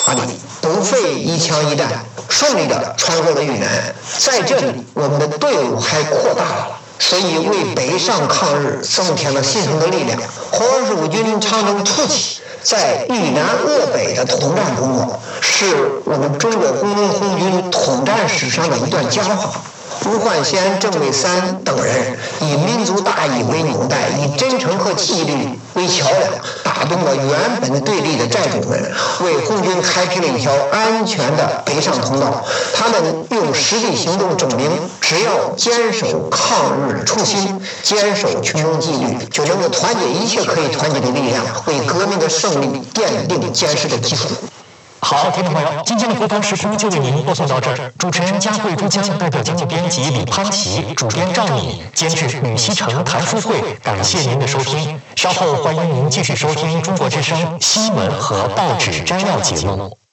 打理，不费一枪一弹，顺利地穿过了豫南。在这里，我们的队伍还扩大了，所以为北上抗日增添了新生的力量。红25军长征初期，在豫南鄂北的统战工作，是我们中国红军统战史上的一段佳话。吴焕先、郑卫三等人以民族大义为纽带，以真诚和纪律为桥梁，打动了原本对立的寨主们，为红军开辟了一条安全的北上通道。他们用实际行动证明，只要坚守抗日初心，坚守群众纪律，就能够团结一切可以团结的力量，为革命的胜利奠定坚实的基础。 好，听众朋友，今天的国防时空就为您播送到这儿。主持人佳慧珠江代表节目编辑李康琪，主编赵敏，监制吕希成、谭淑慧，感谢您的收听。稍后欢迎您继续收听中国之声新闻和报纸摘要节目。